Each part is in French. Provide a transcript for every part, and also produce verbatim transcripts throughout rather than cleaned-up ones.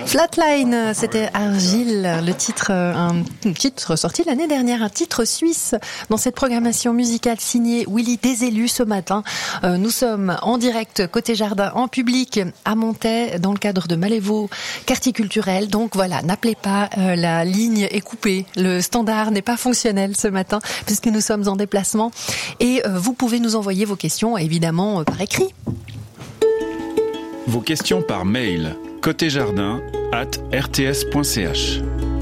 Flatline, c'était Argile, le titre, un titre sorti l'année dernière, un titre suisse dans cette programmation musicale signée Willy Desélu ce matin. Euh, nous sommes en direct côté jardin, en public à Montaix, dans le cadre de Malévo, quartier culturel. Donc voilà, n'appelez pas, euh, la ligne est coupée, le standard n'est pas fonctionnel ce matin puisque nous sommes en déplacement. Et euh, vous pouvez nous envoyer vos questions, évidemment, euh, par écrit. Vos questions par mail côté jardin arobase r t s point c h.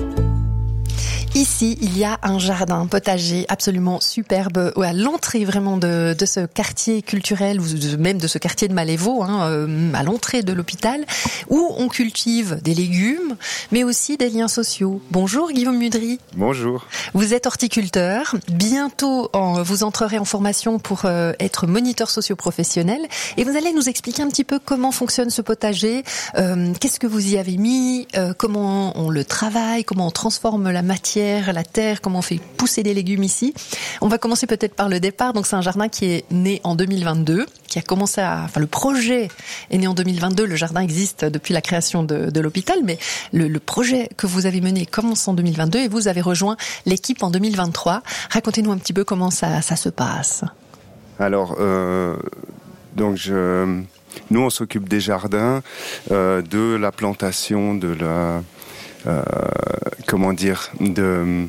Ici, il y a un jardin potager absolument superbe à l'entrée vraiment de, de ce quartier culturel ou de, même de ce quartier de Malévo, hein, euh, à l'entrée de l'hôpital, où on cultive des légumes, mais aussi des liens sociaux. Bonjour Guillaume Mudry. Bonjour. Vous êtes horticulteur. Bientôt, en, vous entrerez en formation pour euh, être moniteur socio-professionnel et vous allez nous expliquer un petit peu comment fonctionne ce potager, euh, qu'est-ce que vous y avez mis, euh, comment on le travaille, comment on transforme la matière, la terre, comment on fait pousser des légumes ici. On va commencer peut-être par le départ. Donc c'est un jardin qui est né en deux mille vingt-deux, qui a commencé à, enfin le projet est né en deux mille vingt-deux. Le jardin existe depuis la création de, de l'hôpital, mais le, le projet que vous avez mené commence en deux mille vingt-deux et vous avez rejoint l'équipe en deux mille vingt-trois. Racontez-nous un petit peu comment ça, ça se passe. Alors, euh, donc je, nous on s'occupe des jardins, euh, de la plantation, de la Euh, comment dire, de,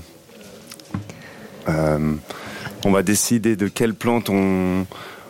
euh, on va décider de quelle plante on,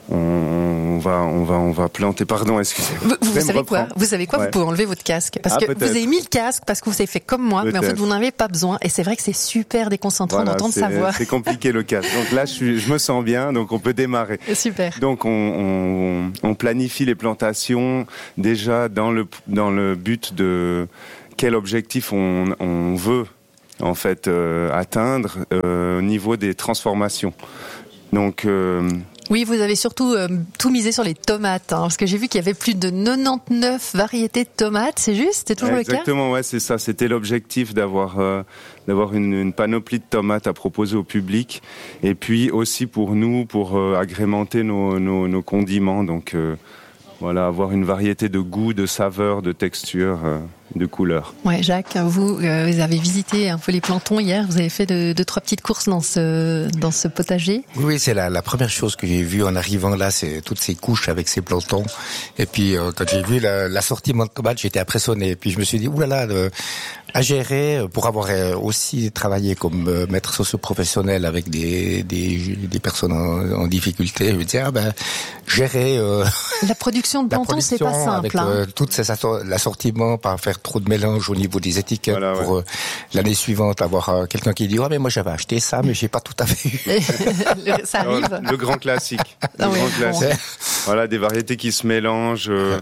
on va, on va, on va planter. Pardon, excusez-moi. Vous, vous savez quoi Vous savez quoi ouais. Vous pouvez enlever votre casque parce ah, que peut-être. Vous avez mis le casque parce que vous avez fait comme moi, peut-être. Mais en fait vous n'en avez pas besoin. Et c'est vrai que c'est super déconcentrant voilà, d'entendre sa voix. C'est compliqué le casque. Donc là, je, suis, je me sens bien, donc on peut démarrer. Super. Donc on, on, on planifie les plantations déjà dans le, dans le but de quel objectif on, on veut en fait euh, atteindre euh, au niveau des transformations. Donc euh, oui, vous avez surtout euh, tout misé sur les tomates, hein, parce que j'ai vu qu'il y avait plus de quatre-vingt-dix-neuf variétés de tomates. C'est juste, c'est toujours exactement, le cas. Exactement, ouais, c'est ça. C'était l'objectif d'avoir euh, d'avoir une, une panoplie de tomates à proposer au public, et puis aussi pour nous, pour euh, agrémenter nos, nos, nos condiments. Donc euh, voilà, avoir une variété de goûts, de saveurs, de textures. Euh, de couleurs. Ouais, Jacques, vous, euh, vous avez visité un peu les plantons hier. Vous avez fait deux, deux trois petites courses dans ce dans ce potager. Oui, c'est la, la première chose que j'ai vue en arrivant là, c'est toutes ces couches avec ces plantons. Et puis euh, quand j'ai vu la, l'assortiment de tomates, j'étais impressionné. Et puis je me suis dit, oulala, de, à gérer pour avoir aussi travaillé comme euh, maître socio-professionnel avec des des, des personnes en, en difficulté. Je me dis, ah ben gérer euh, la production de plantons, c'est pas simple. Avec hein. euh, tout ces assort- l'assortiment, pas faire trop de mélange au niveau des étiquettes voilà, pour ouais. euh, l'année suivante avoir euh, quelqu'un qui dit ah oh, mais moi j'avais acheté ça mais j'ai pas tout à fait eu. le, ça arrive. Alors, le grand classique. Ah le oui, grand classique. Voilà, des variétés qui se mélangent. Euh,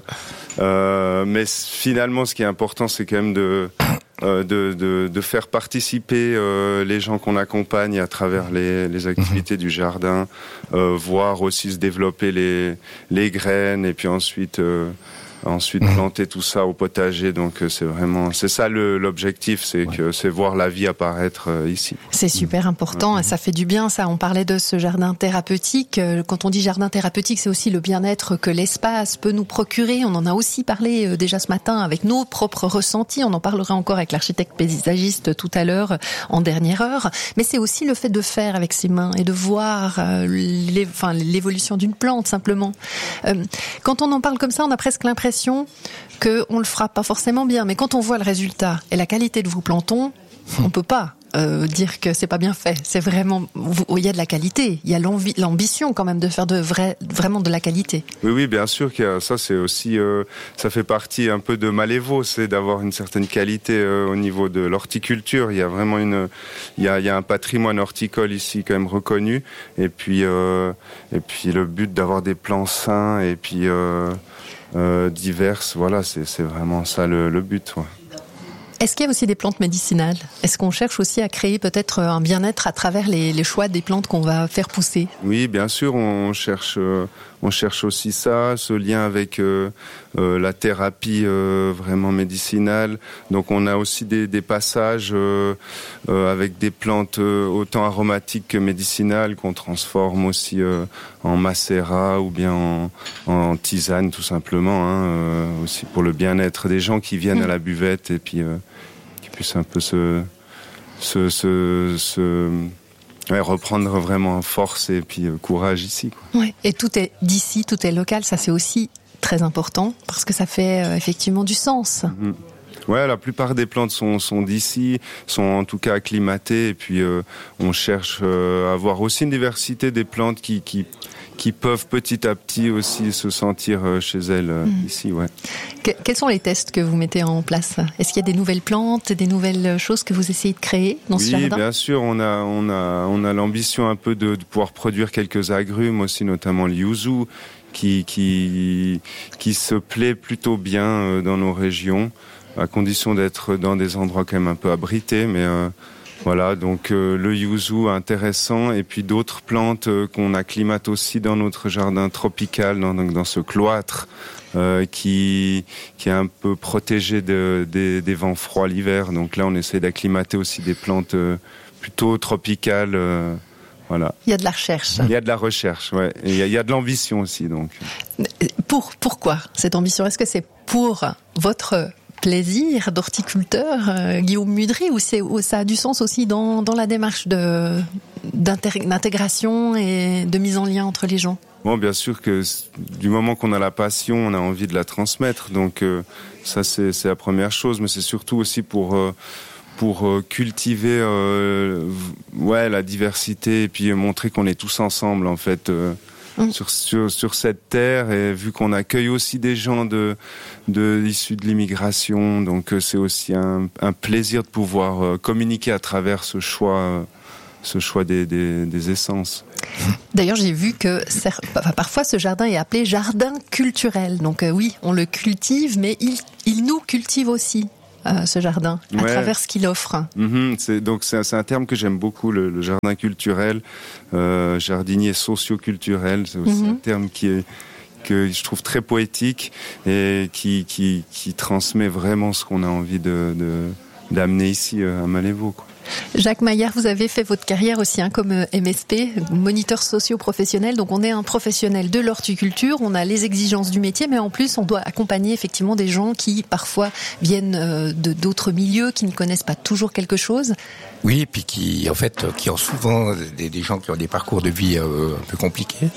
euh, mais finalement, ce qui est important, c'est quand même de euh, de, de, de faire participer euh, les gens qu'on accompagne à travers les, les activités du jardin, euh, voir aussi se développer les les graines et puis ensuite. Euh, Ensuite, mmh. planter tout ça au potager. Donc, c'est vraiment, c'est ça le, l'objectif, c'est ouais. que c'est voir la vie apparaître euh, ici. C'est super important. Mmh. Ça fait du bien, ça. On parlait de ce jardin thérapeutique. Quand on dit jardin thérapeutique, c'est aussi le bien-être que l'espace peut nous procurer. On en a aussi parlé euh, déjà ce matin avec nos propres ressentis. On en parlera encore avec l'architecte paysagiste tout à l'heure, en dernière heure. Mais c'est aussi le fait de faire avec ses mains et de voir euh, les, enfin, l'évolution d'une plante, simplement. Euh, quand on en parle comme ça, on a presque l'impression qu'on le fera pas forcément bien, mais quand on voit le résultat et la qualité de vos plantons, on peut pas euh, dire que c'est pas bien fait. C'est vraiment, il y a de la qualité, il y a l'envie, l'ambition quand même de faire de vrai, vraiment de la qualité. Oui, oui, bien sûr que ça c'est aussi, euh, ça fait partie un peu de Malévo, c'est d'avoir une certaine qualité euh, au niveau de l'horticulture. Il y a vraiment une, il y a, il y a un patrimoine horticole ici quand même reconnu, et puis, euh, et puis le but d'avoir des plants sains et puis. Euh, Euh, diverses, voilà, c'est, c'est vraiment ça le, le but. Ouais. Est-ce qu'il y a aussi des plantes médicinales ? Est-ce qu'on cherche aussi à créer peut-être un bien-être à travers les, les choix des plantes qu'on va faire pousser ? Oui, bien sûr, on cherche, euh, on cherche aussi ça, ce lien avec euh, euh, la thérapie euh, vraiment médicinale. Donc on a aussi des, des passages euh, euh, avec des plantes euh, autant aromatiques que médicinales qu'on transforme aussi euh, en macérat ou bien en, en tisane tout simplement, hein, euh, aussi pour le bien-être des gens qui viennent mmh. à la buvette et puis euh, qui puissent un peu se... se, se, se Ouais, reprendre vraiment force et puis euh, courage ici, quoi. Ouais. Et tout est d'ici, tout est local, ça c'est aussi très important parce que ça fait euh, effectivement du sens. Mmh. Ouais, la plupart des plantes sont, sont d'ici, sont en tout cas acclimatées et puis euh, on cherche euh, à avoir aussi une diversité des plantes qui, qui, qui peuvent petit à petit aussi se sentir chez elles euh, mmh. ici, ouais. Que, quels sont les tests que vous mettez en place ? Est-ce qu'il y a des nouvelles plantes, des nouvelles choses que vous essayez de créer dans oui, ce jardin ? Oui, bien sûr, on a, on a, on a l'ambition un peu de, de pouvoir produire quelques agrumes aussi, notamment le yuzu, qui, qui, qui se plaît plutôt bien dans nos régions, à condition d'être dans des endroits quand même un peu abrités, mais euh, voilà, donc euh, le yuzu intéressant, et puis d'autres plantes euh, qu'on acclimate aussi dans notre jardin tropical, dans, dans ce cloître, euh, qui, qui est un peu protégé de, des, des vents froids l'hiver. Donc là, on essaie d'acclimater aussi des plantes euh, plutôt tropicales. Euh, voilà. Il y a de la recherche. Il y a de la recherche, ouais. Et il y a, il y a de l'ambition aussi, donc. Pour, pourquoi cette ambition ? Est-ce que c'est pour votre plaisir d'horticulteur, euh, Guillaume Mudry, ou, c'est, ou ça a du sens aussi dans, dans la démarche de, d'intégration et de mise en lien entre les gens ? Bon, bien sûr que du moment qu'on a la passion, on a envie de la transmettre. Donc euh, ça, c'est, c'est la première chose. Mais c'est surtout aussi pour euh, pour euh, cultiver euh, ouais la diversité et puis montrer qu'on est tous ensemble en fait. Euh, Mmh. Sur, sur, sur cette terre, et vu qu'on accueille aussi des gens de, de, issus de l'immigration, donc euh, c'est aussi un, un plaisir de pouvoir euh, communiquer à travers ce choix, euh, ce choix des, des, des essences. D'ailleurs, j'ai vu que parfois ce jardin est appelé jardin culturel. Donc euh, oui, on le cultive, mais il, il nous cultive aussi. Euh, ce jardin, à ouais. travers ce qu'il offre. Mmh, c'est, donc c'est, c'est un terme que j'aime beaucoup, le, le jardin culturel, euh, jardinier socio-culturel, c'est aussi mmh. un terme qui est, que je trouve très poétique et qui, qui, qui transmet vraiment ce qu'on a envie de, de, d'amener ici à Malévo, quoi. Jacques Maillard, vous avez fait votre carrière aussi hein, comme M S P, moniteur socio-professionnel. Donc on est un professionnel de l'horticulture, on a les exigences du métier, mais en plus on doit accompagner effectivement des gens qui parfois viennent de d'autres milieux, qui ne connaissent pas toujours quelque chose. Oui, et puis qui en fait qui ont souvent des, des gens qui ont des parcours de vie euh, un peu compliqués,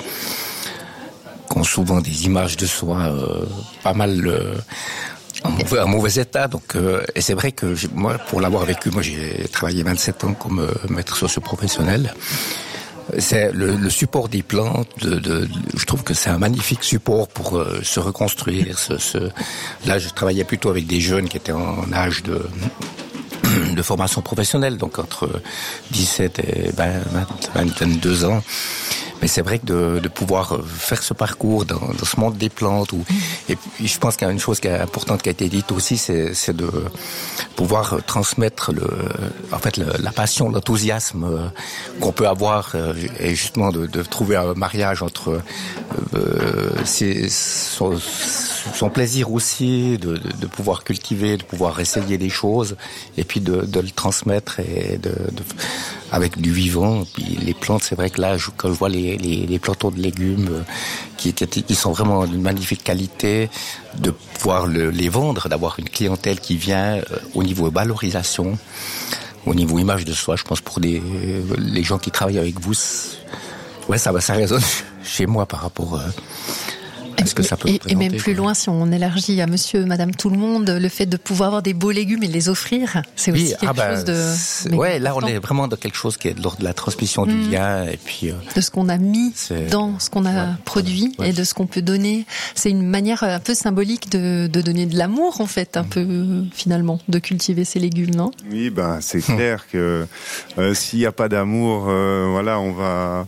qui ont souvent des images de soi euh, pas mal euh, En mauvais, en mauvais état, donc euh, et c'est vrai que j'ai, moi, pour l'avoir vécu, moi j'ai travaillé vingt-sept ans comme euh, maître socio-professionnel. C'est le, le support des plantes. De, de, de, je trouve que c'est un magnifique support pour euh, se reconstruire. Ce, ce... Là, je travaillais plutôt avec des jeunes qui étaient en âge de de formation professionnelle, donc entre dix-sept et vingt, vingt-deux ans. Mais c'est vrai que de, de pouvoir faire ce parcours dans, dans ce monde des plantes, où, et puis je pense qu'il y a une chose qui est importante qui a été dite aussi, c'est, c'est de pouvoir transmettre le, en fait, le, la passion, l'enthousiasme qu'on peut avoir, et justement de, de trouver un mariage entre euh, c'est, son, son plaisir aussi, de, de, de pouvoir cultiver, de pouvoir essayer des choses, et puis de, de le transmettre et de, de avec du vivant. Puis les plantes, c'est vrai que là, je, quand je vois les, les, les plantons de légumes euh, qui, qui, qui sont vraiment d'une magnifique qualité, de pouvoir le, les vendre, d'avoir une clientèle qui vient euh, au niveau valorisation, au niveau image de soi, je pense pour les, les gens qui travaillent avec vous, ouais, ça, ça résonne chez moi par rapport euh, Est-ce que ça peut et, et même plus loin, si on élargit à monsieur, madame, tout le monde, le fait de pouvoir avoir des beaux légumes et les offrir, c'est aussi oui, quelque ah bah, chose de... Ouais, là, on est vraiment dans quelque chose qui est de l'ordre de la transmission mmh. du lien, et puis... Euh, de ce qu'on a mis c'est... dans ce qu'on a ouais, produit, ouais. et de ce qu'on peut donner. C'est une manière un peu symbolique de, de donner de l'amour, en fait, un mmh. peu, finalement, de cultiver ces légumes, non? Oui, ben, c'est clair que euh, s'il n'y a pas d'amour, euh, voilà, on va...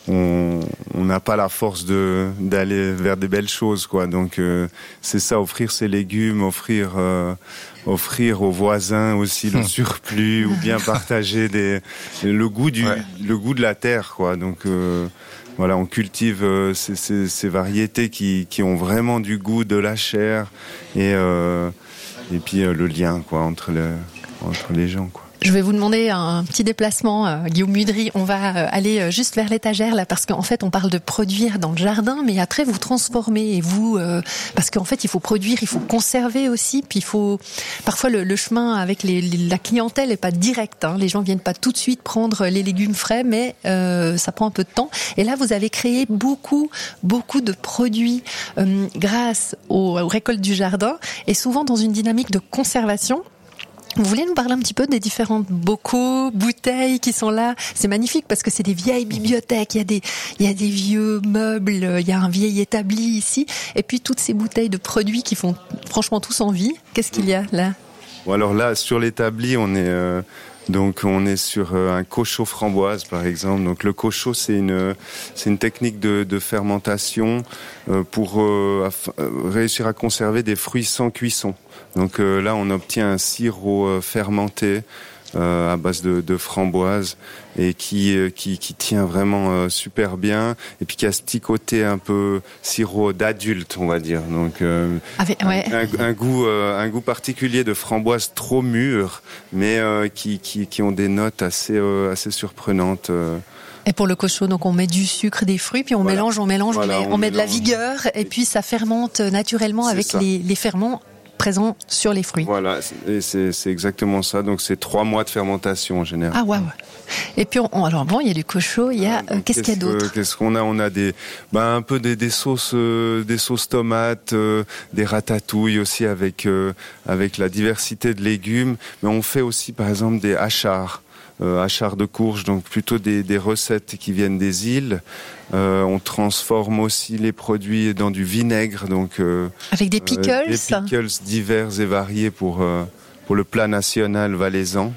on on n'a pas la force de d'aller vers des belles choses, quoi. Donc euh, c'est ça, offrir ses légumes, offrir euh, offrir aux voisins aussi le surplus, ou bien partager des le goût du ouais. le goût de la terre, quoi. Donc euh, voilà, on cultive euh, ces, ces, ces variétés qui qui ont vraiment du goût, de la chair, et euh, et puis euh, le lien, quoi, entre le entre les gens, quoi. Je vais vous demander un petit déplacement, euh, Guillaume Mudry. On va euh, aller euh, juste vers l'étagère là, parce qu'en fait, on parle de produire dans le jardin, mais après vous transformez et vous, euh, parce qu'en fait, il faut produire, il faut conserver aussi, puis il faut parfois le, le chemin avec les, les, la clientèle est pas direct. Hein, les gens viennent pas tout de suite prendre les légumes frais, mais euh, ça prend un peu de temps. Et là, vous avez créé beaucoup, beaucoup de produits euh, grâce aux, aux récoltes du jardin, et souvent dans une dynamique de conservation. Vous voulez nous parler un petit peu des différents bocaux, bouteilles qui sont là? C'est magnifique parce que c'est des vieilles bibliothèques, il y a des, il y a des vieux meubles, il y a un vieil établi ici, et puis toutes ces bouteilles de produits qui font franchement tous envie. Qu'est-ce qu'il y a là? Bon, alors là, sur l'établi, on est... Euh... Donc on est sur un cochot framboise, par exemple. Donc le cochot, c'est une c'est une technique de, de fermentation pour euh, réussir à conserver des fruits sans cuisson. Donc euh, là, on obtient un sirop fermenté euh, à base de, de framboise, et qui qui qui tient vraiment euh, super bien, et puis qui a ce petit côté un peu sirop d'adulte, on va dire. Donc euh, Avec, ouais. un, un goût euh, un goût particulier de framboise trop mûre, mais euh, qui qui qui ont des notes assez euh, assez surprenantes. Euh. Et pour le cochot, donc on met du sucre, des fruits, puis on voilà. mélange, on mélange, voilà, on, met, on, on met de la mélange. vigueur, et puis ça fermente naturellement avec les, les ferments présents sur les fruits. Voilà, et c'est, c'est exactement ça. Donc c'est trois mois de fermentation en général. Ah ouais, ouais. Et puis on, alors bon, il y a du cochot, il y a euh, qu'est-ce, qu'est-ce qu'il y a d'autre? Qu'est-ce qu'on a? On a des, ben un peu des, des sauces, euh, des sauces tomates, euh, des ratatouilles aussi avec euh, avec la diversité de légumes. Mais on fait aussi par exemple des hachards. Euh, hachard de courge, donc plutôt des, des recettes qui viennent des îles. Euh, on transforme aussi les produits dans du vinaigre, donc euh, avec des pickles, euh, des pickles divers et variés pour euh, pour le plat national valaisan.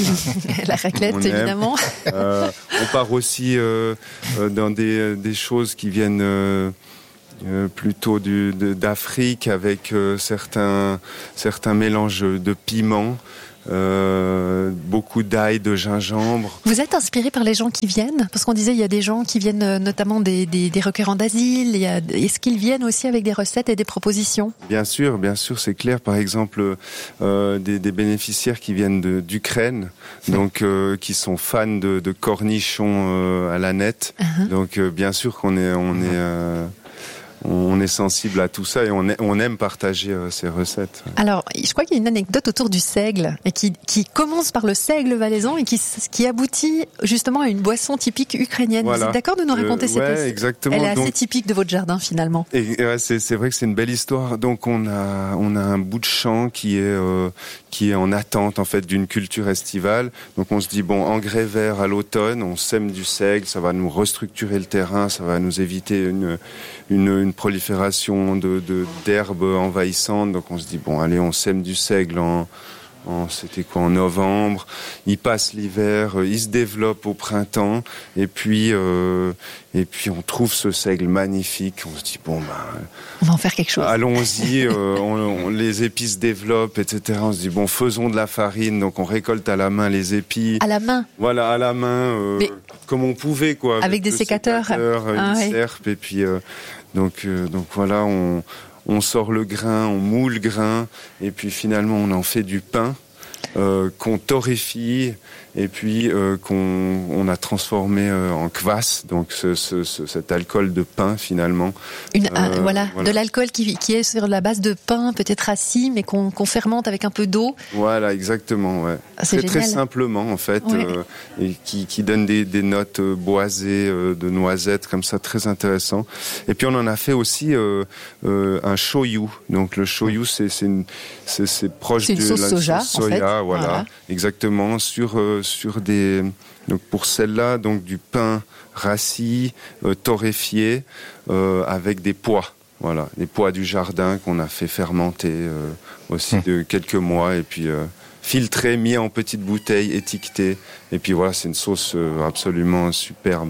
La raclette, évidemment. Euh, on part aussi euh, dans des des choses qui viennent euh, Euh, plutôt du, de, d'Afrique, avec euh, certains certains mélanges de piments, euh, beaucoup d'ail, de gingembre. Vous êtes inspiré par les gens qui viennent? Parce qu'on disait il y a des gens qui viennent notamment des, des, des requérants d'asile. Il y a, est-ce qu'ils viennent aussi avec des recettes et des propositions? Bien sûr, bien sûr, c'est clair. Par exemple, euh, des, des bénéficiaires qui viennent de, d'Ukraine, donc euh, qui sont fans de, de cornichons euh, à la nette. Uh-huh. Donc euh, bien sûr qu'on est on est euh, on est sensible à tout ça, et on, est, on aime partager euh, ces recettes. Alors, je crois qu'il y a une anecdote autour du seigle, et qui, qui commence par le seigle valaisan et qui, qui aboutit justement à une boisson typique ukrainienne. Voilà. Vous êtes d'accord de nous raconter euh, cette ouais, histoire? Exactement. Elle est assez Donc, typique de votre jardin finalement. Et ouais, c'est, c'est vrai que c'est une belle histoire. Donc on a on a un bout de champ qui est euh, qui est en attente en fait d'une culture estivale. Donc on se dit bon, engrais vert à l'automne, on sème du seigle, ça va nous restructurer le terrain, ça va nous éviter une une, une prolifération de, de d'herbes envahissantes. Donc on se dit bon, allez, on sème du seigle en En, c'était quoi, en novembre. Il passe l'hiver, euh, il se développe au printemps, et puis euh, et puis on trouve ce seigle magnifique. On se dit bon ben, on va en faire quelque chose. Allons-y. euh, on, on, les épis se développent, et cetera. On se dit bon, faisons de la farine. Donc on récolte à la main les épis. À la main. Voilà, à la main, euh, Mais comme on pouvait quoi. Avec, avec des sécateurs. sécateurs ah, une ouais. serpe, et puis euh, donc euh, donc voilà on on sort le grain, on moule le grain, et puis finalement on en fait du pain euh, qu'on torréfie, et puis euh, qu'on on a transformé euh, en kvass, donc ce, ce, ce, cet alcool de pain finalement. Une, euh, un, voilà, voilà, de l'alcool qui, qui est sur la base de pain, peut-être assis, mais qu'on, qu'on fermente avec un peu d'eau. Voilà, exactement, ouais. Ah, c'est très, très simplement en fait, ouais. euh, et qui, qui donne des, des notes euh, boisées euh, de noisettes comme ça, très intéressant. Et puis on en a fait aussi euh, euh, un shoyu. Donc le shoyu, c'est c'est, une, c'est, c'est proche c'est une de sauce la soja, sauce soya, en fait. voilà, voilà, exactement, sur euh, sur des donc pour celle-là, donc du pain rassis, euh, torréfié, euh, avec des pois. Voilà, les pois du jardin qu'on a fait fermenter euh, aussi de quelques mois, et puis euh, filtré, mis en petites bouteilles, étiqueté, et puis voilà, c'est une sauce euh, absolument superbe.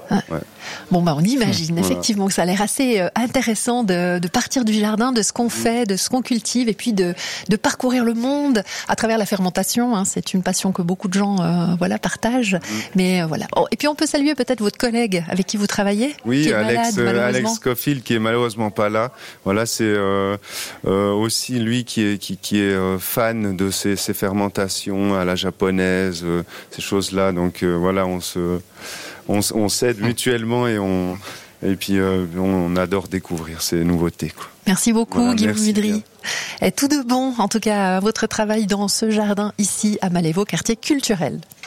Ah. Ouais. Bon, bah, on imagine Voilà. effectivement que ça a l'air assez intéressant de, de partir du jardin, de ce qu'on fait, de ce qu'on cultive, et puis de, de parcourir le monde à travers la fermentation. Hein. C'est une passion que beaucoup de gens, euh, voilà, partagent. Mmh. Mais euh, voilà. Oh, et puis on peut saluer peut-être votre collègue avec qui vous travaillez. Oui, qui est Alex, malade, euh, Alex Scofield, qui est malheureusement pas là. Voilà, c'est euh, euh, aussi lui qui est qui, qui est euh, fan de ces, ces fermentations à la japonaise, euh, ces choses-là. Donc euh, voilà, on se On, on s'aide mutuellement et on et puis euh, on adore découvrir ces nouveautés, quoi. Merci beaucoup, Voilà, Guy merci Mudry. Et tout de bon, en tout cas, à votre travail dans ce jardin ici à Malève, quartier culturel.